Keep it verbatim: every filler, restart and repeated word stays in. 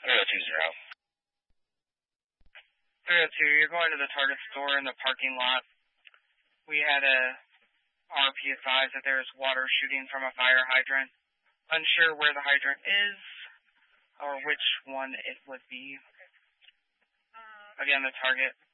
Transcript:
three oh two zero. three oh two, you're going to the Target store in the parking lot. We had a R P advise that there is water shooting from a fire hydrant. Unsure where the hydrant is or which one it would be. Again, the Target